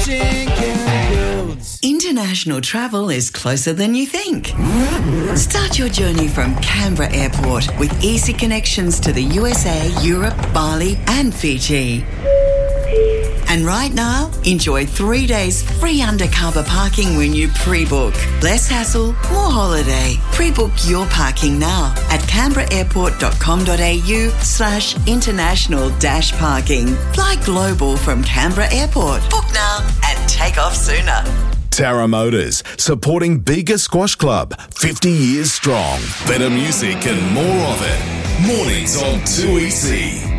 International travel is closer than you think. Start your journey from Canberra Airport with easy connections to the USA, Europe, Bali and Fiji. And right now, enjoy 3 days free undercover parking when you pre-book. Less hassle, more holiday. Pre-book your parking now at canberraairport.com.au/international-parking. Fly global from Canberra Airport. Book now and take off sooner. Tara Motors, supporting Bega Squash Club, 50 years strong. Better music and more of it. Mornings on 2EC.